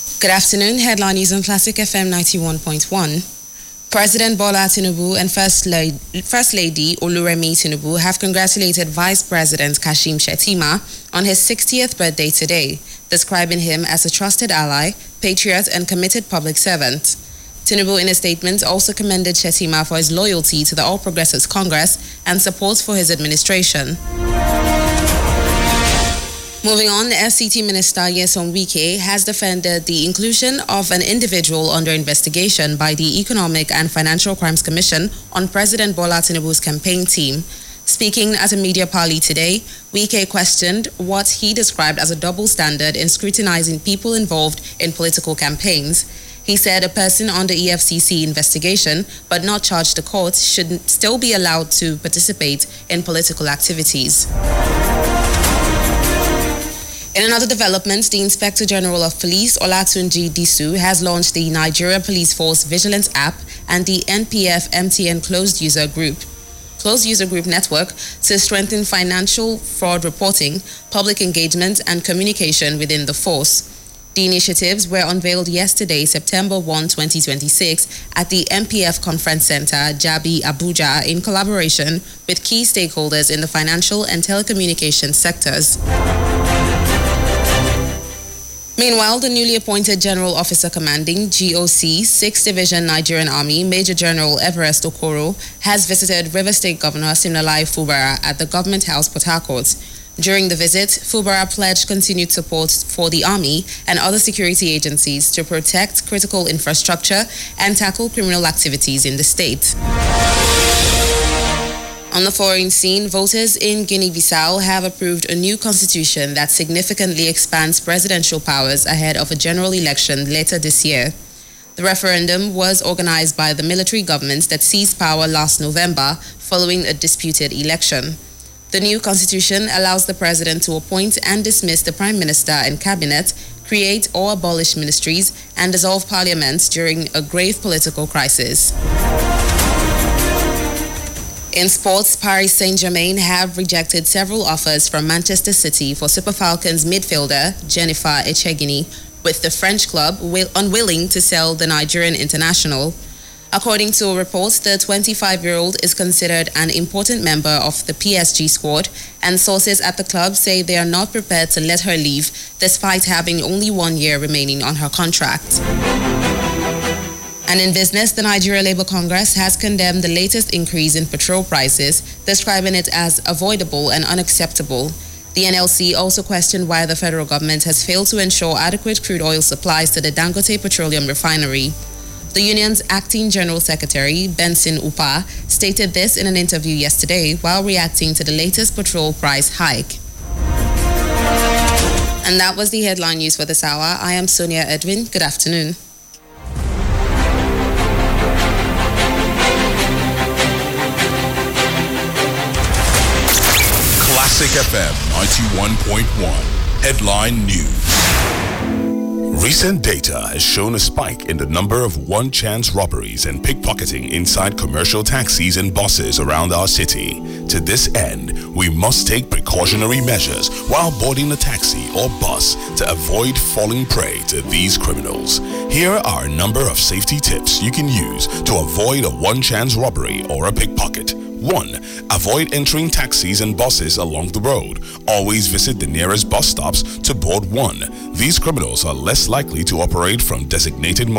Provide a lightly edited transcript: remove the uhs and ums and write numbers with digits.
Good afternoon. Headline news on Classic FM 91.1. President Bola Tinubu and First Lady Oluremi Tinubu have congratulated Vice President Kashim Shettima on his 60th birthday today, describing him as a trusted ally, patriot, and committed public servant. Tinubu, in a statement, also commended Shettima for his loyalty to the All Progressives Congress and support for his administration. Moving on, the FCT Minister Nyesom Wike has defended the inclusion of an individual under investigation by the Economic and Financial Crimes Commission on President Bola Tinubu's campaign team. Speaking at a media parley today, Wike questioned what he described as a double standard in scrutinizing people involved in political campaigns. He said a person under EFCC investigation but not charged to court should still be allowed to participate in political activities. In another development, the Inspector General of Police, Olatunji Disu, has launched the Nigeria Police Force Vigilance app and the NPF MTN Closed User Group network to strengthen financial fraud reporting, public engagement, and communication within the force. The initiatives were unveiled yesterday, September 1, 2026, at the MPF Conference Center, Jabi, Abuja, in collaboration with key stakeholders in the financial and telecommunications sectors. Meanwhile, the newly appointed General Officer Commanding GOC 6th Division Nigerian Army, Major General Everest Okoro, has visited River State Governor Siminalayi Fubara at the Government House, Port Harcourt. During the visit, Fubara pledged continued support for the Army and other security agencies to protect critical infrastructure and tackle criminal activities in the state. On the foreign scene, voters in Guinea-Bissau have approved a new constitution that significantly expands presidential powers ahead of a general election later this year. The referendum was organized by the military government that seized power last November following a disputed election. The new constitution allows the president to appoint and dismiss the prime minister and cabinet, create or abolish ministries, and dissolve parliament during a grave political crisis. In sports, Paris Saint-Germain have rejected several offers from Manchester City for Super Falcons midfielder Jennifer Echegini, with the French club unwilling to sell the Nigerian international. According to a report, the 25-year-old is considered an important member of the PSG squad, and sources at the club say they are not prepared to let her leave despite having only 1 year remaining on her contract. And in business, the Nigeria Labour Congress has condemned the latest increase in petrol prices, describing it as avoidable and unacceptable. The NLC also questioned why the federal government has failed to ensure adequate crude oil supplies to the Dangote Petroleum Refinery. The union's acting general secretary, Benson Upa, stated this in an interview yesterday while reacting to the latest petrol price hike. And that was the headline news for this hour. I am Sonia Edwin. Good afternoon. Classic FM 91.1 Headline News. Recent data has shown a spike in the number of one-chance robberies and pickpocketing inside commercial taxis and buses around our city. To this end, we must take precautionary measures while boarding a taxi or bus to avoid falling prey to these criminals. Here are a number of safety tips you can use to avoid a one-chance robbery or a pickpocket. 1. Avoid entering taxis and buses along the road. Always visit the nearest bus stops to board one. These criminals are less likely to operate from designated